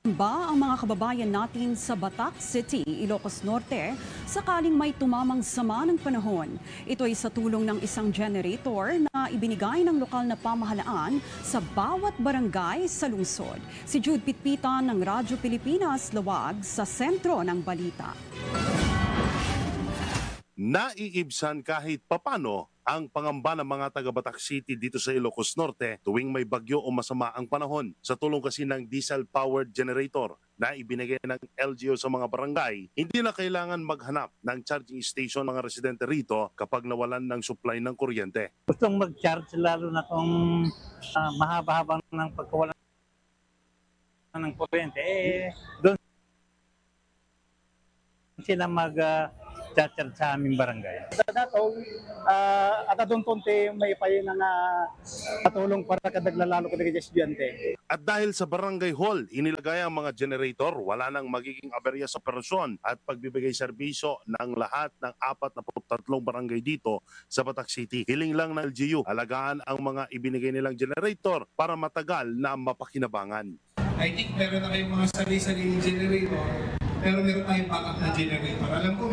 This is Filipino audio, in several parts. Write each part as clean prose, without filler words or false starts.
Ba ang mga kababayan natin sa Batac City, Ilocos Norte, sakaling may tumamang sama ng panahon. Ito ay sa tulong ng isang generator na ibinigay ng lokal na pamahalaan sa bawat barangay sa lungsod. Si Jude Pitpitan ng Radyo Pilipinas, Lawag, sa sentro ng balita. Naiibsan kahit papano ang pangamba ng mga taga Batac City dito sa Ilocos Norte tuwing may bagyo o masama ang panahon. Sa tulong kasi ng diesel-powered generator na ibinigay ng LGU sa mga barangay, hindi na kailangan maghanap ng charging station mga residente rito kapag nawalan ng supply ng kuryente. Gustong mag-charge lalo na kung mahaba-habang ng pagkawalan ng kuryente, doon sila mag-charge sa aming barangay. Dato, at adun konti may payo na katulong para kadaglalalo ko ng estudyante. At dahil sa barangay hall, inilagay ang mga generator, wala nang magiging aberya sa operasyon at pagbibigay serbisyo ng lahat ng 43 barangay dito sa Batac City. Hiling lang ng LGU, alagaan ang mga ibinigay nilang generator para matagal na mapakinabangan. I think meron na kayong mga sarili-sariling generator, pero meron tayong backup na generator. Alam ko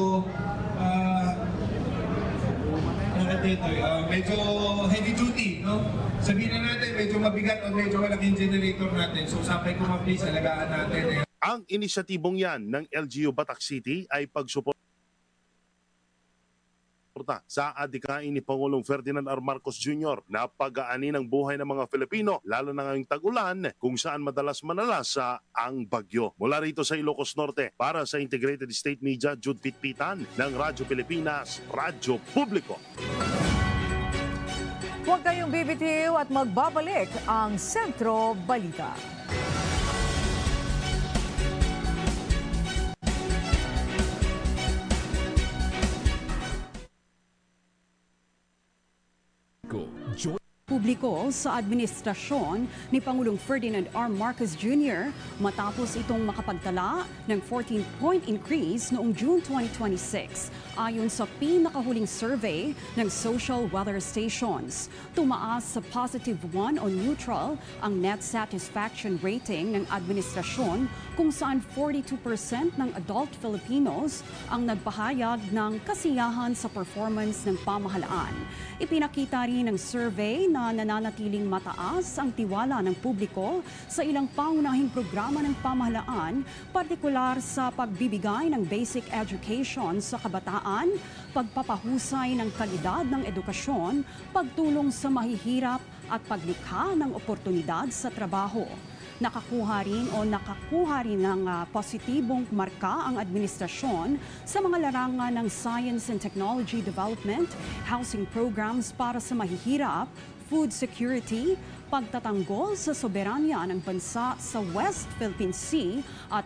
medyo heavy duty, no? Sabihin na natin, medyo mabigat o medyo malaking generator natin. So sabay ko please, alagaan natin. Ang inisyatibong yan ng LGU Batac City ay pagsuporta sa adikain ni Pangulong Ferdinand R. Marcos Jr. na pag-aani ng buhay ng mga Filipino, lalo na ngayong tag-ulan kung saan madalas manalasa ang bagyo. Mula rito sa Ilocos Norte, para sa Integrated State Media, Jude Pitpitan ng Radyo Pilipinas, Radyo Publiko. Huwag kayong bibitiw at magbabalik ang Sentro Balita. Publiko sa administrasyon ni Pangulong Ferdinand R. Marcos Jr. matapos itong makapagtala ng 14-point increase noong June 2026. Ayon sa pinakahuling survey ng Social Weather Stations, tumaas sa positive 1 o neutral ang net satisfaction rating ng administrasyon kung saan 42% ng adult Filipinos ang nagpahayag ng kasiyahan sa performance ng pamahalaan. Ipinakita rin ng survey na nananatiling mataas ang tiwala ng publiko sa ilang pangunahing programa ng pamahalaan, partikular sa pagbibigay ng basic education sa kabataan, pagpapahusay ng kalidad ng edukasyon, pagtulong sa mahihirap at paglikha ng oportunidad sa trabaho. Nakakuha rin ng positibong marka ang administrasyon sa mga larangan ng Science and Technology Development, housing programs para sa mahihirap, food security, pagtatanggol sa soberanya ng bansa sa West Philippine Sea at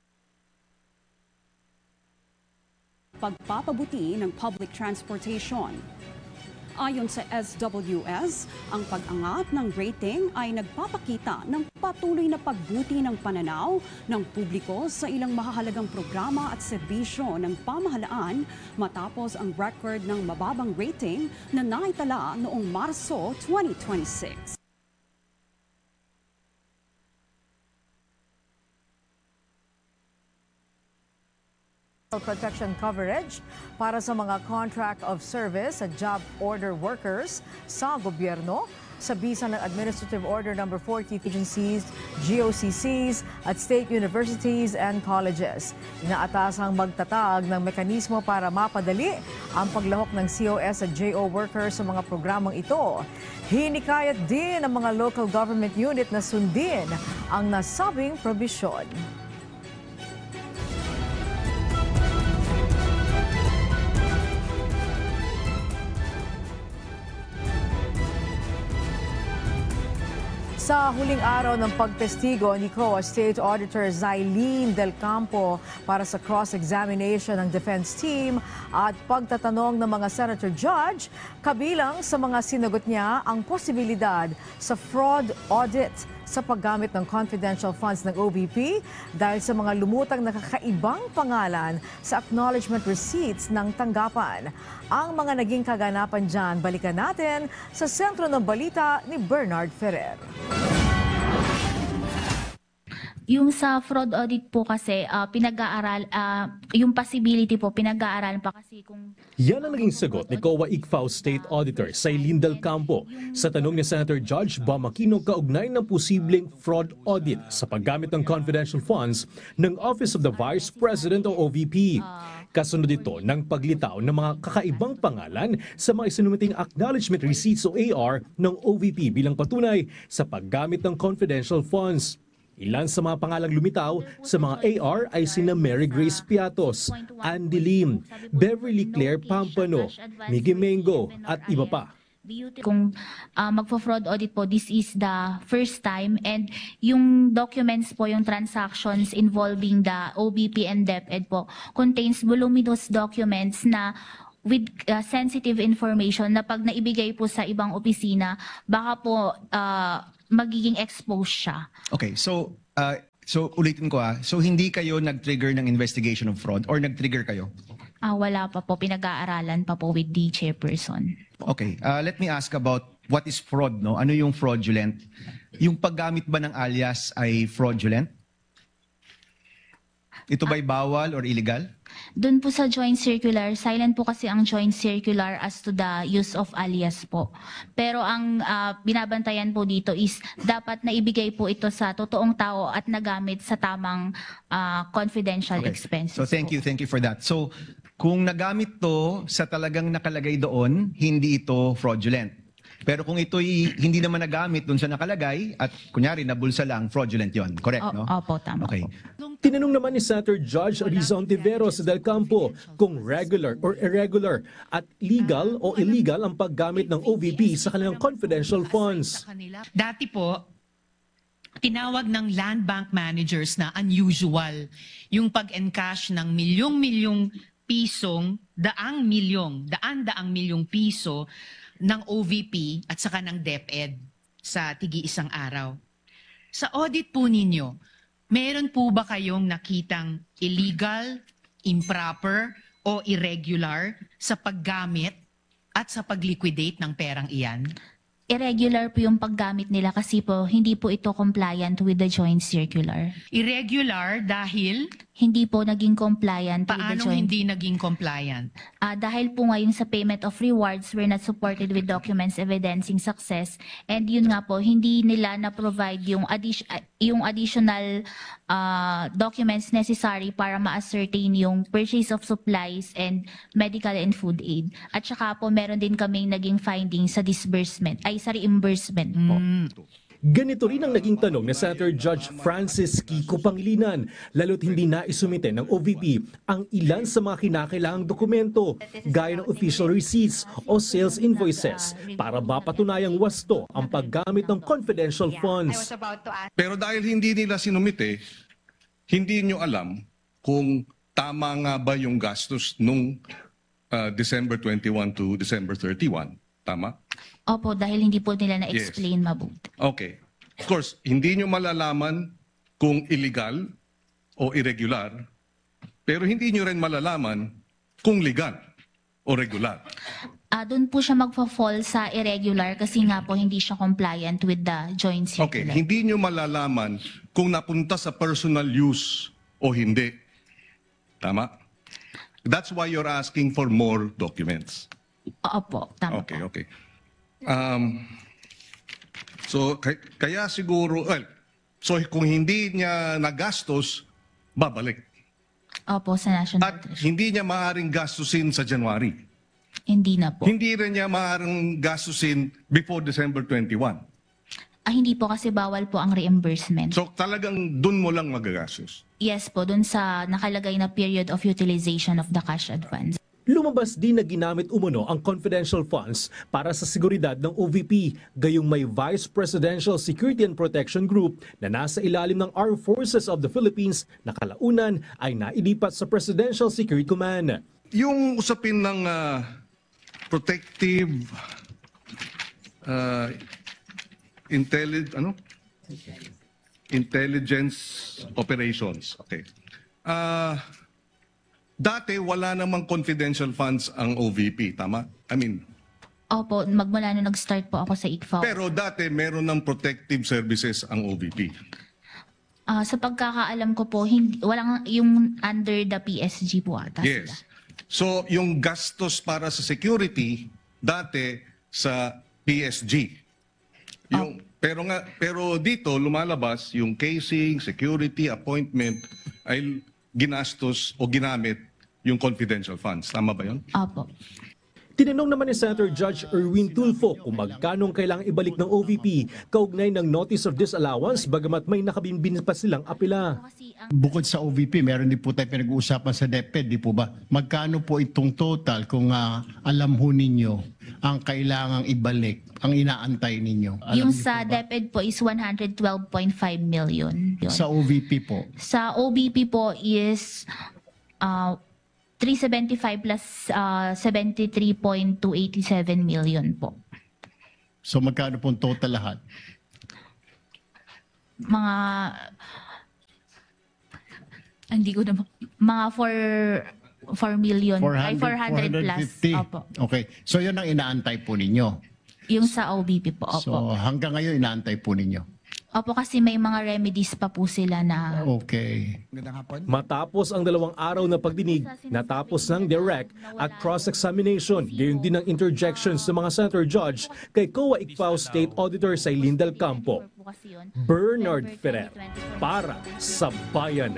pagpapabuti ng public transportation. Ayon sa SWS, ang pag-angat ng rating ay nagpapakita ng patuloy na pagbuti ng pananaw ng publiko sa ilang mahahalagang programa at serbisyo ng pamahalaan matapos ang record ng mababang rating na naitala noong Marso 2026. Protection coverage para sa mga contract of service at job order workers sa gobyerno sa bisa ng Administrative Order No. 40 agencies, GOCCs at state universities and colleges. Inaatasang magtatag ng mekanismo para mapadali ang paglahok ng COS at JO workers sa mga programang ito. Hinikayat din ng mga local government unit na sundin ang nasabing probisyon. Sa huling araw ng pagtestigo ni COA State Auditor Zylene Del Campo para sa cross-examination ng defense team at pagtatanong ng mga senator judge, kabilang sa mga sinagot niya ang posibilidad sa fraud audit sa paggamit ng confidential funds ng OVP dahil sa mga lumutang na kakaibang pangalan sa acknowledgement receipts ng tanggapan. Ang mga naging kaganapan dyan, balikan natin sa sentro ng balita ni Bernard Ferrer. Yung sa fraud audit po kasi yung possibility po pinag-aaralan pa kasi kung Yan ang naging sagot ni COA ICFAO State Auditor Sailin Del Campo sa tanong ni Senator Judge Bam Aquino kaugnay ng posibleng fraud audit sa paggamit ng confidential funds ng Office of the Vice President o OVP. Kasunod ito ng paglitaw ng mga kakaibang pangalan sa mga isinumiting acknowledgement receipts o AR ng OVP bilang patunay sa paggamit ng confidential funds. Ilan sa mga pangalang lumitaw sa mga AR ay sina Mary Grace Piatos, Andy Lim, Beverly Claire Pampano, Miggy Mengo at iba pa. Kung magpo-fraud audit po, this is the first time, and yung documents po, yung transactions involving the OVP and DepEd po contains voluminous documents na with sensitive information na pag naibigay po sa ibang opisina, baka po magiging exposed siya. Okay, so ulitin ko So hindi kayo nag-trigger ng investigation of fraud or nag-trigger kayo? Wala pa po, pinag-aaralan pa po with the chairperson. Okay, let me ask about what is fraud, no? Ano yung fraudulent? Yung paggamit ba ng alias ay fraudulent? Ito ba'y bawal or illegal? Doon po sa joint circular, silent po kasi ang joint circular as to the use of alias po. Pero ang binabantayan po dito is dapat na ibigay po ito sa totoong tao at nagamit sa tamang confidential expenses. So thank you for that. So kung nagamit to sa talagang nakalagay doon, hindi ito fraudulent. Pero kung ito'y hindi naman nagamit doon sa nakalagay at kunyari nabulsa lang, fraudulent yon. Correct, no? Opo, tama Okay. po. Tinanong naman ni Senator Judge Ariza Ontiveros Del Campo kung regular or irregular at legal o illegal ang paggamit ng OVP sa kanilang confidential funds. Dati po, tinawag ng land bank managers na unusual yung pag-encash ng milyong-milyong pisong, daan-daang milyong piso ng OVP at saka ng DepEd sa tigi-isang araw. Sa audit po ninyo, meron po ba kayong nakitang illegal, improper, o irregular sa paggamit at sa pag-liquidate ng perang iyan? Irregular po yung paggamit nila kasi po hindi po ito compliant with the joint circular. Irregular dahil? Hindi po naging compliant with the Paanong joint. hindi naging compliant? Dahil po ngayon sa payment of rewards were not supported with documents evidencing success, and yun nga po hindi nila na-provide yung additional documents necessary para ma-ascertain yung purchase of supplies and medical and food aid. At saka po meron din kaming naging findings sa reimbursement po. Ganito rin ang naging tanong ni Senator Judge Francis Kiko Pangilinan, lalo't hindi naisumite ng OVP ang ilan sa mga kinakailangang dokumento gaya ng official receipts o sales invoices para mapatunayang wasto ang paggamit ng confidential funds. Pero dahil hindi nila sinumite, hindi nyo alam kung tama nga ba yung gastos nung December 21 to December 31. Tama? Opo, dahil hindi po nila na-explain mabuti. Okay. Of course, hindi nyo malalaman kung illegal o irregular, pero hindi nyo rin malalaman kung legal o regular. Doon po siya magpa-fall sa irregular kasi nga po hindi siya compliant with the joint circular. Okay, hindi nyo malalaman kung napunta sa personal use o hindi. Tama? That's why you're asking for more documents. Opo, tama Okay, po. okay. So, kaya siguro, so kung hindi niya nagastos, babalik. Opo, sa National At hindi niya maaaring gastusin sa January. Hindi na po. Hindi rin niya maaaring gastusin before December 21. Hindi po kasi bawal po ang reimbursement. So talagang dun mo lang magagastos. Yes po, dun sa nakalagay na period of utilization of the cash advance. Lumabas din na ginamit umano ang confidential funds para sa seguridad ng OVP, gayong may Vice Presidential Security and Protection Group na nasa ilalim ng Armed Forces of the Philippines na kalaunan ay nailipat sa Presidential Security Command. Yung usapin ng protective intelligence operations. Okay. Dati wala namang confidential funds ang OVP, tama? I mean, Opo, magmula nung nag-start po ako sa ICFAO. pero dati meron ng protective services ang OVP. Sa pagkakaalam ko po, hindi, walang yung under the PSG po ata sila. Yes. So, yung gastos para sa security, dati sa PSG. Pero dito, lumalabas yung casing, security, appointment, ay ginastos o ginamit yung confidential funds. Tama ba yun? Opo. Tinanong naman ni Senator Judge Erwin Tulfo kung magkanong kailangang ibalik ng OVP kaugnay ng Notice of Disallowance bagamat may nakabinbin pa silang apela. Bukod sa OVP, meron din po tayo pinag-uusapan sa DepEd, di po ba? Magkano po itong total kung alam ho ninyo ang kailangang ibalik, ang inaantay ninyo? Yung sa DepEd po is 112.5 million. Yun. Sa OVP po? Sa OVP po is 375 plus 73.287 million po. So magkano pong total lahat? Mga hindi ko na mga 4 million, 400 plus. 450. Opo. Okay. So yun ang inaantay po ninyo. Yung sa OVP po. Opo. So hanggang ngayon inaantay po ninyo. Opo, kasi may mga remedies pa po sila na... Okay. Matapos ang 2 araw na pagdinig, natapos ng direct at cross-examination, gayon din ang interjections ng mga Senator Judge kay COA ICFAO State Auditor Sailin Del Campo. Bernard Ferrer, para sa Bayan.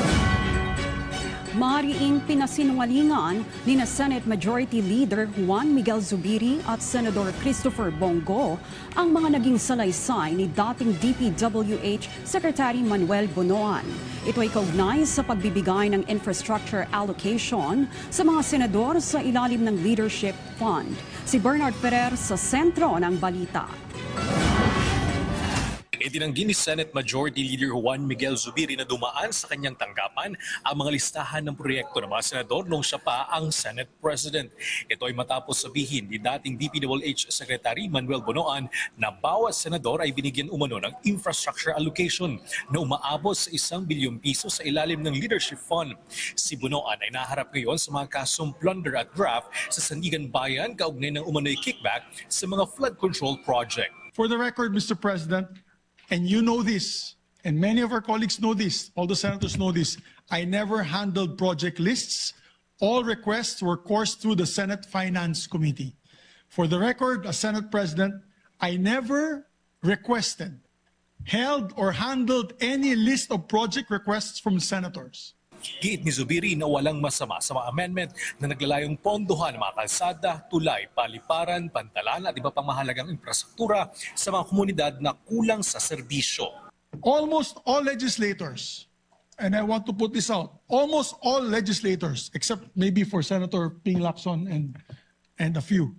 Mariing pinasinungalingan ni na Senate Majority Leader Juan Miguel Zubiri at Senador Christopher Bongo ang mga naging salaysay ni dating DPWH Secretary Manuel Bonoan. Ito ay kaugnay sa pagbibigay ng infrastructure allocation sa mga senador sa ilalim ng Leadership Fund. Si Bernard Ferrer sa sentro ng balita. Itinanggi ni Senate Majority Leader Juan Miguel Zubiri na dumaan sa kanyang tanggapan ang mga listahan ng proyekto ng mga senador nung siya pa ang Senate President. Ito ay matapos sabihin ni dating DPWH Secretary Manuel Bonoan na bawat senador ay binigyan umano ng infrastructure allocation na umaabot sa 1 bilyong piso sa ilalim ng Leadership Fund. Si Bonoan ay naharap ngayon sa mga kasong plunder at graft sa Sandigan Bayan kaugnay ng umano'y kickback sa mga flood control project. For the record, Mr. President, and you know this, and many of our colleagues know this, all the senators know this, I never handled project lists. All requests were coursed through the Senate Finance Committee. For the record, as Senate President, I never requested, held, or handled any list of project requests from senators. Giit ni Zubiri na walang masama sa mga amendment na naglalayong pondohan ng mga kalsada, tulay, paliparan, pantalan at iba pang mahalagang infrastruktura sa mga komunidad na kulang sa serbisyo. Almost all legislators, and I want to put this out, almost all legislators, except maybe for Senator Ping Lacson and a few,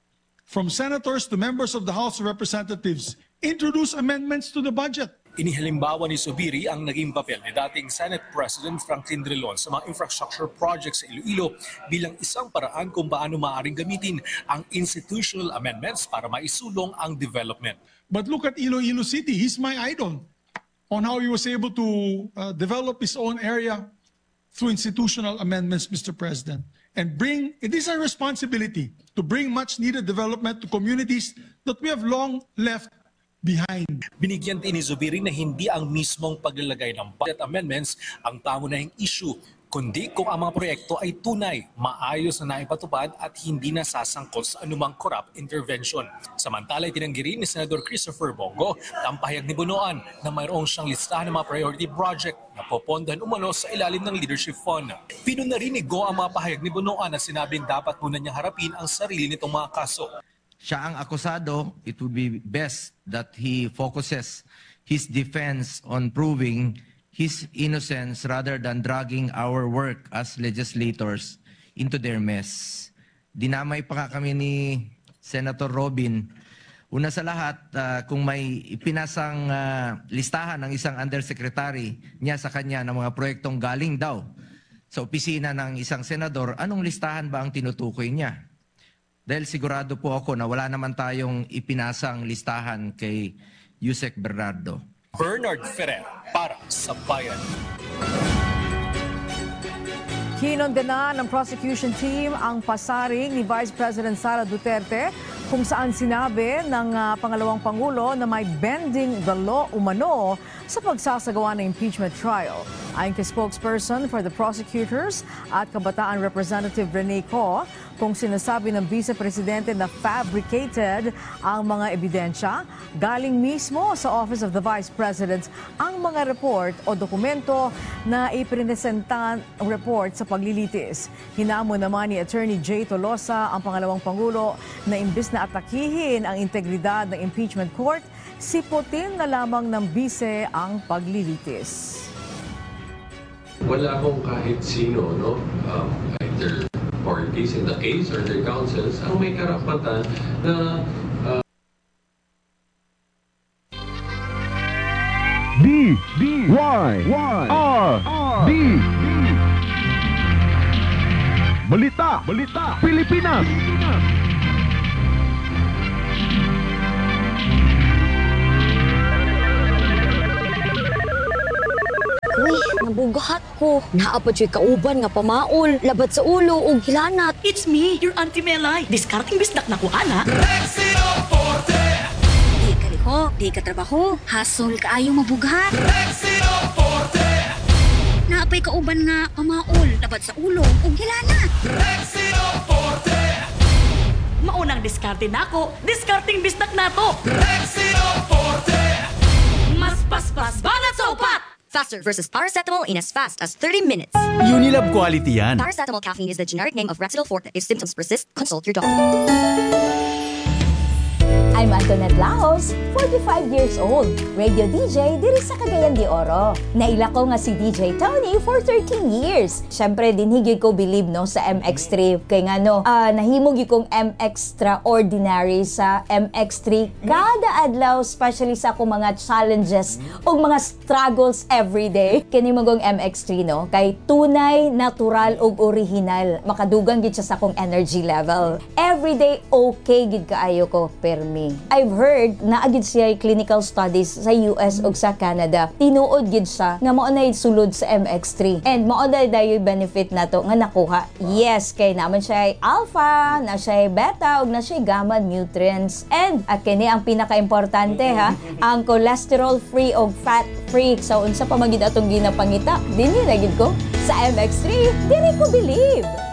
from senators to members of the House of Representatives, introduce amendments to the budget. Inihalimbawa ni Zubiri ang naging papel ni dating Senate President Franklin Drilon sa mga infrastructure projects sa Iloilo bilang isang paraan kung paano maaaring gamitin ang institutional amendments para maisulong ang development. But look at Iloilo City. He's my idol on how he was able to develop his own area through institutional amendments, Mr. President. And it is our responsibility to bring much needed development to communities that we have long left behind. Binigyan din ni Zubiri na hindi ang mismong paglalagay ng budget amendments ang pangunahing issue, kundi kung ang mga proyekto ay tunay, maayos na naipatupad at hindi nasasangkot sa anumang corrupt intervention. Samantala, tinanggi rin ni Senador Christopher Bongo ang pahayag ni Bonoan na mayroong siyang listahan ng mga priority project na popondahan umano sa ilalim ng Leadership Fund. Pinunarinig ko ang mga pahayag ni Bonoan na sinabing dapat muna niyang harapin ang sarili nitong mga kaso. Siya ang akusado, it would be best that he focuses his defense on proving his innocence rather than dragging our work as legislators into their mess. Dinamay pa nga kami ni Senator Robin. Una sa lahat, kung may ipinasang listahan ng isang undersecretary niya sa kanya ng mga proyektong galing daw sa opisina ng isang senador, anong listahan ba ang tinutukoy niya? Dahil sigurado po ako na wala naman tayong ipinasang listahan kay Yusek Bernardo. Bernard Ferrer, para sa Bayan. Kinondena ng prosecution team ang pasaring ni Vice President Sara Duterte kung saan sinabi ng pangalawang Pangulo na may bending the law umano sa pagsasagawa ng impeachment trial. Ayon kay spokesperson for the prosecutors at Kabataan Representative Rene Co, kung sinasabi ng Vice Presidente na fabricated ang mga ebidensya, galing mismo sa Office of the Vice President ang mga report o dokumento na iprinesentan report sa paglilitis. Hinamon naman ni Attorney Jay Tolosa ang pangalawang Pangulo na imbis na atakihin ang integridad ng impeachment court, siputin na lamang ng bise ang paglilitis. Wala akong kahit sino, no? Either parties in the case or their counsels ang may karapatan na D-Y-R-D Balita Pilipinas. Uy, nabugat ko. Naapad siya kauban nga pamaol, labat sa ulo ug hilanat. It's me, your Auntie Melay. Discarding bisdak na ko, ana. Di ka liho, di ka trabaho, hasol kaayo mabugat. Naapay kauban nga pamaol, labat sa ulo ug hilanat. Maunang diskarte na ko, discarding bisdak na to. Mas paspas banat sa upat! Faster versus paracetamol in as fast as 30 minutes. Unilab quality yan. Paracetamol caffeine is the generic name of Rexidol Forte. If symptoms persist, consult your doctor. I'm Antoinette Laos, 45 years old, radio DJ diri sa Cagayan de Oro. Naila ko nga si DJ Tony for 13 years. Syempre, dinhigid ko believe no sa MX3. Kaya nga no, nahimog yung MX-traordinary sa MX3 kada adlaw, especially sa akong mga challenges o mga struggles everyday. Kini mo gong MX3 no, kay tunay, natural ug original. Makadugang gid siya sa akong energy level. Everyday okay gid kaayo ko permi. I've heard na agid siya clinical studies sa US ug sa Canada. Tinuod gid siya nga mao na sulod sa MX3. And mao na dayoy benefit nato nga nakuha. Yes, kay naman siya alpha, na siya beta ug na siya gamma nutrients. And kini ang pinaka-importante ha, ang cholesterol free ug fat free. So unsa pa magid atong ginapangita? Dinhi na gid ko sa MX3, diri ko believe.